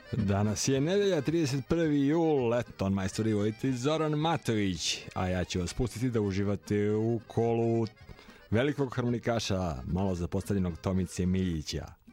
Danas je nedelja, 31. jul, eto, majstor i voditelj Zoran Matović, a ja ću vas pustiti da uživate u kolu velikog harmonikaša, malo zapostavljenog Tomice Miljića.